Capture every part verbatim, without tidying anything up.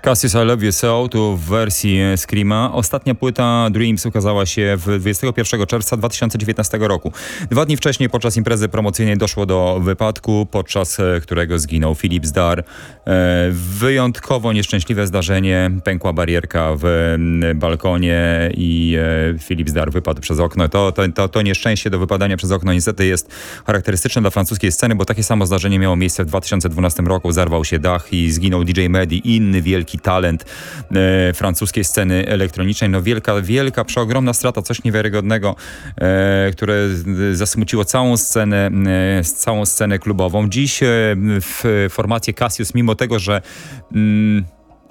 Cassius I Love You So tu w wersji Screama. Ostatnia płyta Dreams ukazała się w dwudziestego pierwszego czerwca dwa tysiące dziewiętnastego roku. Dwa dni wcześniej podczas imprezy promocyjnej doszło do wypadku, podczas którego zginął Philips Dar. E, wyjątkowo nieszczęśliwe zdarzenie. Pękła barierka w balkonie i e, Philips Dar wypadł przez okno. To, to, to, to nieszczęście do wypadania przez okno niestety jest charakterystyczne dla francuskiej sceny, bo takie samo zdarzenie miało miejsce w dwa tysiące dwunastym roku. Zarwał się dach i zginął D J Mehdi, inny wielki talent e, francuskiej sceny elektronicznej. No wielka, wielka, przeogromna strata, coś niewiarygodnego, e, które zasmuciło całą scenę, e, całą scenę klubową. Dziś e, w formację Cassius, mimo tego, że mm,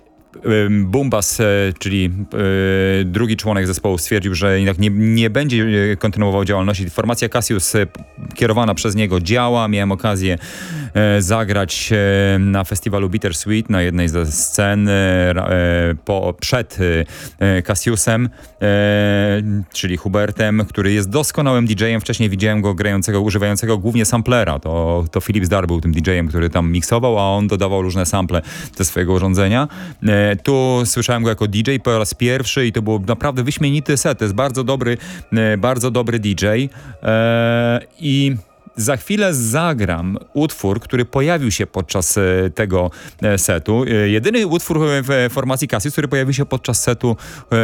Bumbas, czyli e, drugi członek zespołu, stwierdził, że jednak nie, nie będzie kontynuował działalności. Formacja Cassius e, kierowana przez niego działa. Miałem okazję e, zagrać e, na festiwalu Bittersweet, na jednej ze scen e, po, przed e, Cassiusem, e, czyli Hubertem, który jest doskonałym D J-em. Wcześniej widziałem go grającego, używającego głównie samplera. To, to Philips Dar był tym D J-em, który tam miksował, a on dodawał różne sample ze swojego urządzenia. E, Tu słyszałem go jako D J po raz pierwszy i to był naprawdę wyśmienity set. To jest bardzo dobry, bardzo dobry D J. Eee, I za chwilę zagram utwór, który pojawił się podczas tego setu. Jedyny utwór w formacji Cassius, który pojawił się podczas setu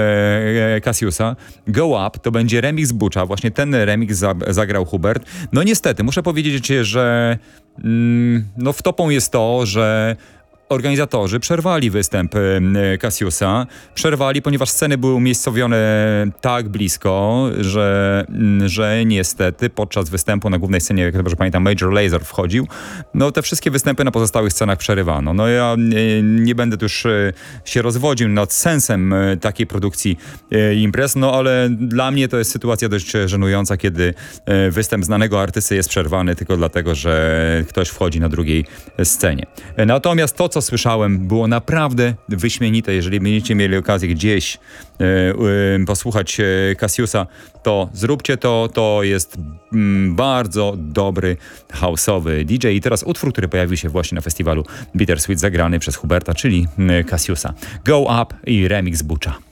Cassiusa. Go Up to będzie remix Butcha. Właśnie ten remix za, zagrał Hubert. No niestety, muszę powiedzieć, że mm, no wtopą jest to, że organizatorzy przerwali występ Cassiusa. Przerwali, ponieważ sceny były umiejscowione tak blisko, że, że niestety podczas występu na głównej scenie, jak dobrze pamiętam, Major Lazer wchodził. No te wszystkie występy na pozostałych scenach przerywano. No ja nie, nie będę tu już się rozwodził nad sensem takiej produkcji imprez, no ale dla mnie to jest sytuacja dość żenująca, kiedy występ znanego artysty jest przerwany tylko dlatego, że ktoś wchodzi na drugiej scenie. Natomiast to, co słyszałem, było naprawdę wyśmienite. Jeżeli będziecie mieli okazję gdzieś e, e, posłuchać Cassiusa, to zróbcie to. To jest mm, bardzo dobry house'owy D J. I teraz utwór, który pojawił się właśnie na festiwalu Bittersweet, zagrany przez Huberta, czyli Cassiusa. Go Up i remix Butcha.